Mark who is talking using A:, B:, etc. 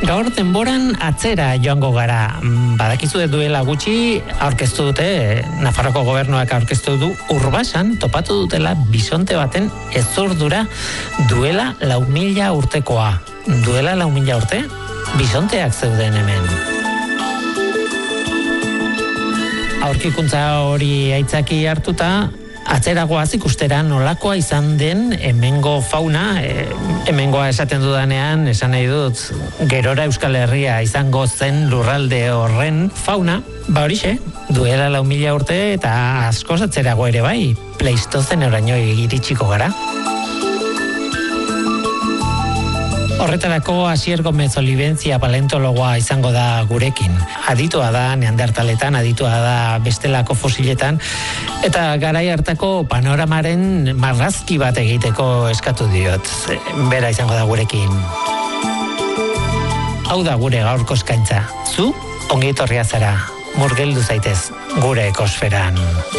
A: Gaur denboran atzera joango gara. Badakizu duela gutxi aurkeztu dute, Nafarroko gobernuak aurkeztu du Urbasan topatu dutela bisonte baten ezurdura duela 4.000 urtekoa. Duela 4.000 urte, bisonteak zeuden hemen. Aurkikuntza hori aitzaki hartuta, atzeragoaz ikustera nolakoa izan den hemengo fauna, hemengoa esaten dudanean, esan nahi dut, gerora Euskal Herria izango zen lurralde horren fauna, horixe, duela 4.000 urte eta askoz atzerago ere bai, Pleistozenoraino iritsiko gara. Horretarako Asier Gomez Olibentzia paleontologoa izango da gurekin. Aditua da neandertaletan, aditua da bestelako fosiletan, eta garai hartako panoramaren marrazki bat egiteko eskatu diot. Bera izango da gurekin. Hau da gure gaurko eskaintza. Zu, ongi etorria zara, murgildu zaitez gure ekosferan.